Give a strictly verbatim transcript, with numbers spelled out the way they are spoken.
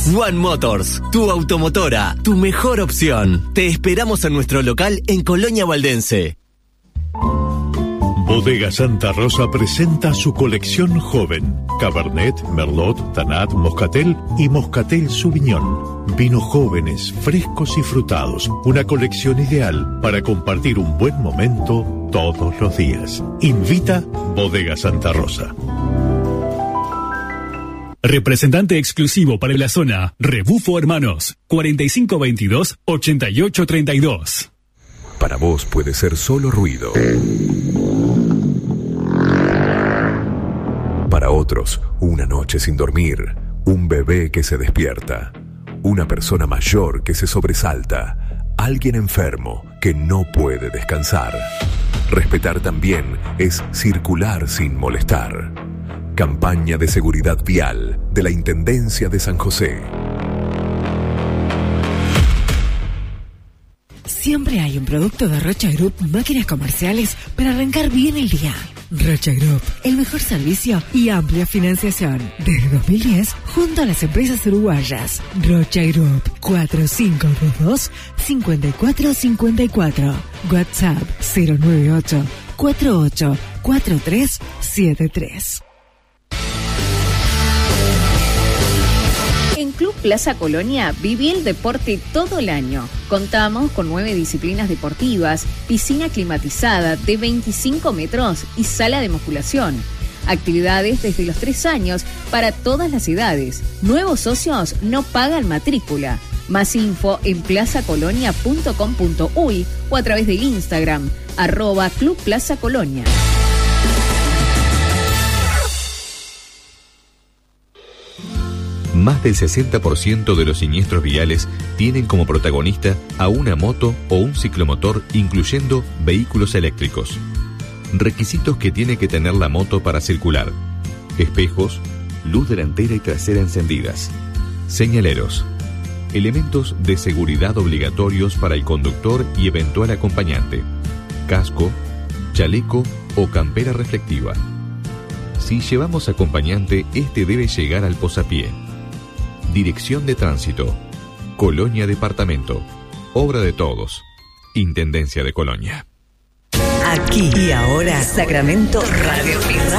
One Motors, tu automotora, tu mejor opción. Te esperamos en nuestro local en Colonia Valdense. Bodega Santa Rosa presenta su colección joven. Cabernet, Merlot, Tanat, Moscatel y Moscatel Sauvignon. Vinos jóvenes, frescos y frutados. Una colección ideal para compartir un buen momento todos los días. Invita Bodega Santa Rosa. Representante exclusivo para la zona, Rebufo Hermanos, cuarenta y cinco veintidós, ochenta y ocho treinta y dos. Para vos puede ser solo ruido. Para otros, una noche sin dormir, un bebé que se despierta, una persona mayor que se sobresalta, alguien enfermo que no puede descansar. Respetar también es circular sin molestar. Campaña de seguridad vial de la Intendencia de San José. Siempre hay un producto de Rocha Group Máquinas Comerciales para arrancar bien el día. Rocha Group, el mejor servicio y amplia financiación. Desde dos mil diez, junto a las empresas uruguayas. Rocha Group, cuatro cinco dos dos, cinco cuatro cinco cuatro. WhatsApp cero nueve ocho, cuatro ocho cuatro tres siete tres. En Club Plaza Colonia viví el deporte todo el año. Contamos con nueve disciplinas deportivas, piscina climatizada de veinticinco metros y sala de musculación. Actividades desde los tres años para todas las edades. Nuevos socios no pagan matrícula. Más info en plaza colonia punto com punto uy o a través del Instagram, arroba Club Plaza Colonia. Más del sesenta por ciento de los siniestros viales tienen como protagonista a una moto o un ciclomotor, incluyendo vehículos eléctricos. Requisitos que tiene que tener la moto para circular: espejos, luz delantera y trasera encendidas, señaleros, elementos de seguridad obligatorios para el conductor y eventual acompañante, casco, chaleco o campera reflectiva. Si llevamos acompañante, este debe llegar al posapié. Dirección de Tránsito, Colonia Departamento, obra de todos, Intendencia de Colonia. Aquí y ahora, Sacramento Radio.